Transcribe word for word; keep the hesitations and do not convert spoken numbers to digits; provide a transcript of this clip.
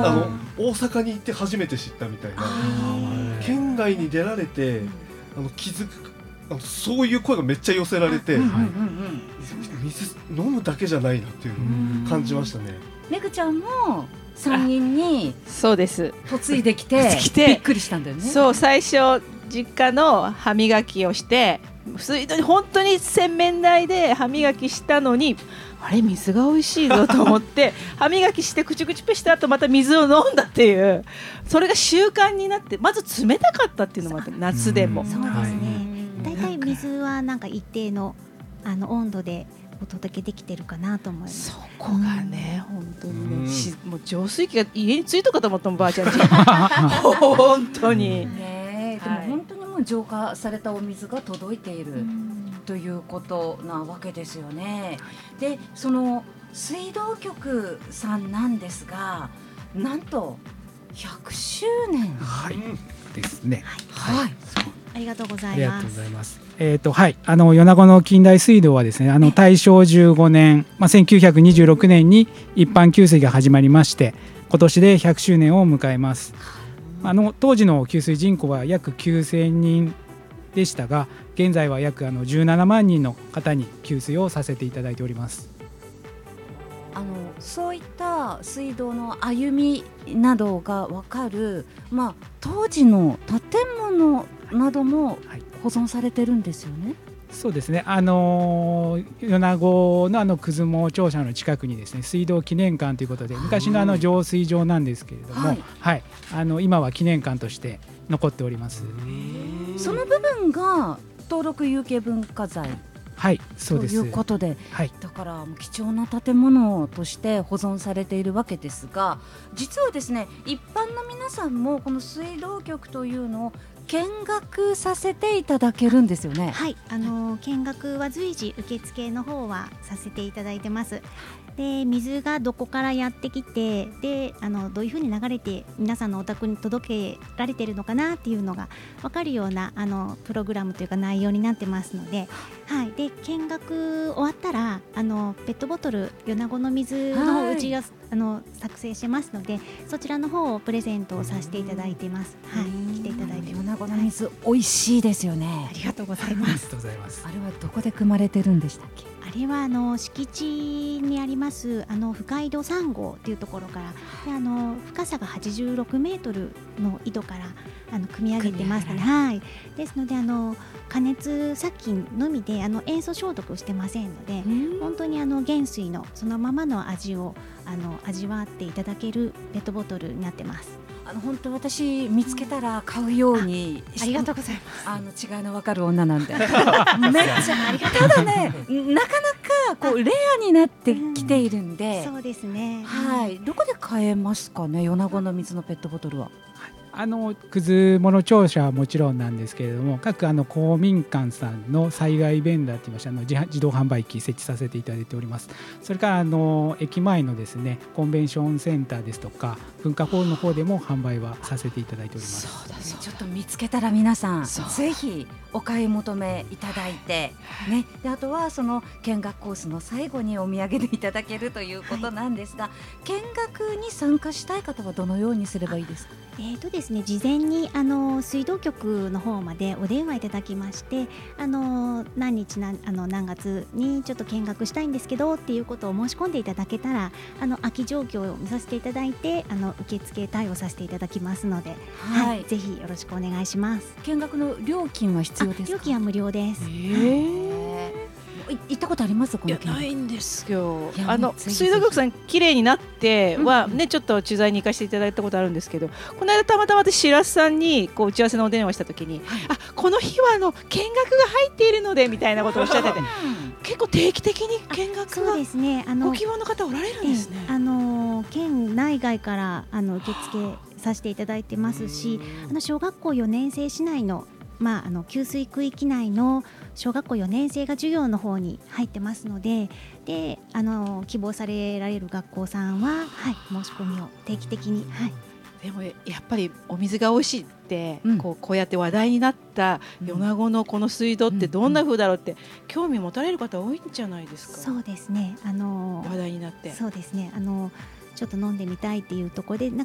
あの大阪に行って初めて知ったみたいな、県外に出られてあの気づく、あのそういう声がめっちゃ寄せられて、うんうんうんうん、水飲むだけじゃないなっていうのを感じましたね。 めぐちゃんもさんにんにそうです嫁いできてびっくりしたんだよね。 そう、最初実家の歯磨きをして水道に本当に洗面台で歯磨きしたのに、あれ水が美味しいぞと思って歯磨きしてくちゅくちゅぺした後また水を飲んだっていう、それが習慣になって、まず冷たかったっていうのもあって、夏でも。 そうですね、だいたい水はなんか一定の、あの温度でお届けできてるかなと思います。 そこがね、うん、本当にね、しもう浄水器が家についたかと思ったもん、ばあちゃんち本当に、 ね、でも本当にもう浄化されたお水が届いている、うん、ということなわけですよね。で、その水道局さんなんですが、なんとひゃくしゅうねん、 はい、ですね。 はい、はい、ありがとうございます。 ありがとうございます。えーとはい、あの米子の近代水道はですね、あの大正じゅうごねん、まあ、せんきゅうひゃくにじゅうろくねんに一般給水が始まりまして、今年でひゃくしゅうねんを迎えます。あの当時の給水人口は約きゅうせんにんでしたが、現在は約あのじゅうななまんにんの方に給水をさせていただいております。 あのそういった水道の歩みなどが分かる、まあ、当時の建物なども保存されてるんですよね。はい、 そうですね、あの米子のあの出雲庁舎の近くにですね、水道記念館ということで、昔のあの浄水場なんですけれども、はいはい、あの今は記念館として残っております。 その部分が登録有形文化財、 はい、そうです。 ということで、はい、だから貴重な建物として保存されているわけですが、実はですね、一般の皆さんもこの水道局というのを見学させていただけるんですよね。 はい、あの見学は随時受付の方はさせていただいてます。で、水がどこからやってきて、であのどういうふうに流れて皆さんのお宅に届けられているのかなっていうのが分かるようなあのプログラムというか内容になってますので、はい、で見学終わったらあのペットボトル米子の水のうちがあの作成してますので、そちらの方をプレゼントをさせていただいてます。はい、来ていただいてます。 米子の水、はい、美味しいですよね。 ありがとうございます。 ありがとうございます。 あれはどこで組まれてるんでしたっけ？ あれはあの敷地にありますあの深井戸さん号というところからで、あの深さがはちじゅうろくメートルの井戸からあの組み上げてますね。はい、ですのであの加熱殺菌のみであの塩素消毒してませんので、本当にあの原水のそのままの味をあの味わっていただけるペットボトルになってます。 あの本当私見つけたら買うように、 あ, ありがとうございます。 あの違いの分かる女なんでめっちゃありがただね、なかなかこうレアになってきているんで、 うん、そうですね。 はい、どこで買えますかね、米子の水のペットボトルは。 あのくずもの庁舎はもちろんなんですけれども、各あの公民館さんの災害ベンダーといいましてあの 自, 自動販売機設置させていただいております。それからあの駅前のですねコンベンションセンターですとか文化ホールの方でも販売はさせていただいております。 そうだね、ちょっと見つけたら皆さんぜひお買い求めいただいて、ね、であとはその見学コースの最後にお土産でいただけるということなんですが、はい、見学に参加したい方はどのようにすればいいですか？ えーとですね、事前にあの水道局の方までお電話いただきまして、あの何日なあの何月にちょっと見学したいんですけどっていうことを申し込んでいただけたら、あの空き状況を見させていただいてあの受付対応させていただきますので、はいはい、ぜひよろしくお願いします。 見学の料金は必要ですか？ 料金は無料です。 えー、行ったことあります？この見学。 いやないんですよ。あの水道局さん綺麗になっては、ね、ちょっと取材に行かせていただいたことあるんですけど、この間たまたま私白洲さんにこう打ち合わせのお電話した時に、はい、あこの日はあの見学が入っているのでみたいなことをおっしゃってて結構定期的に見学がそうですね、あのご希望の方おられるんですね。 あの県内外からあの受付させていただいてますし、あの小学校よねん生市内のまあ、あの給水区域内の小学校よねん生が授業の方に入ってますので、であの希望されられる学校さんは、はい、申し込みを定期的に、はい、 でもやっぱりお水が美味しいって、うん、こう、こうやって話題になった米子のこの水道ってどんな風だろうって、うん、興味持たれる方多いんじゃないですか？ そうですね、あの話題になってそうですね、あのちょっと飲んでみたいっていうところでなん